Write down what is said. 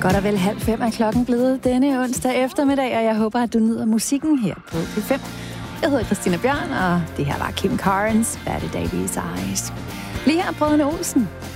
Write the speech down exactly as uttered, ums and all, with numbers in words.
Godt og vel halv fem er klokken blevet denne onsdag eftermiddag, og jeg håber, at du nyder musikken her på P fem. Jeg hedder Christina Bjørn, og det her var Kim Carnes, Betty Davies Eyes. Lige her Brødrene Olsen.